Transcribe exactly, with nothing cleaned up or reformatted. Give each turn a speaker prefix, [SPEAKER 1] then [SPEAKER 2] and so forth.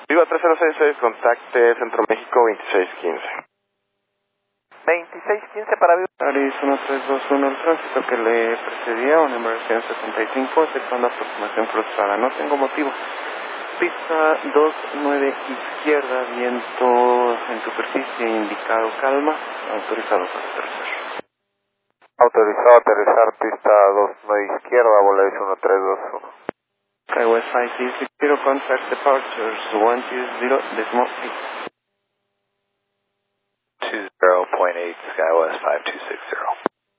[SPEAKER 1] Viva tres cero seis seis, contacte Centro México veintiséis quince.
[SPEAKER 2] veintiséis quince para Viva.
[SPEAKER 3] Aris uno tres dos uno, el tránsito que le precedía, una emergencia sesenta y cinco, efectuando aproximación frustrada. No tengo motivo. Pista dos nueve izquierda, viento en superficie, indicado calma, autorizado para aterrizar.
[SPEAKER 2] Autorizado a aterrizar, pista dos nueve izquierda, Volaris uno tres dos uno.
[SPEAKER 3] Sky West five two zero, contact departures one two zero decimal eight.